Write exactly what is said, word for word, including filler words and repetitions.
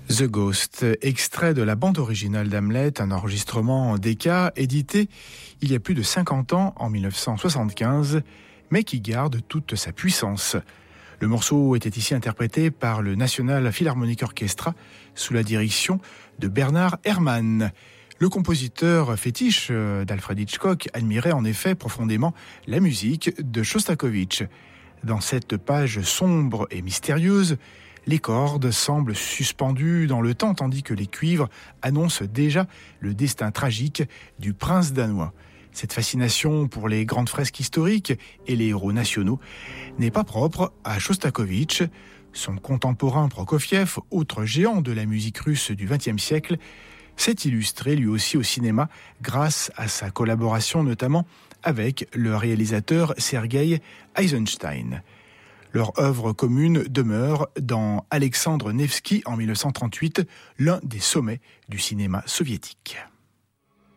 The Ghost, extrait de la bande originale d'Hamlet, un enregistrement en Decca édité il y a plus de cinquante ans, en mille neuf cent soixante-quinze, mais qui garde toute sa puissance. Le morceau était ici interprété par le National Philharmonic Orchestra sous la direction de Bernard Herrmann. Le compositeur fétiche d'Alfred Hitchcock admirait en effet profondément la musique de Shostakovich. Dans cette page sombre et mystérieuse, les cordes semblent suspendues dans le temps tandis que les cuivres annoncent déjà le destin tragique du prince danois. Cette fascination pour les grandes fresques historiques et les héros nationaux n'est pas propre à Shostakovich. Son contemporain Prokofiev, autre géant de la musique russe du vingtième siècle, s'est illustré lui aussi au cinéma grâce à sa collaboration notamment avec le réalisateur Sergei Eisenstein. Leur œuvre commune demeure dans Alexandre Nevsky en mille neuf cent trente-huit, l'un des sommets du cinéma soviétique.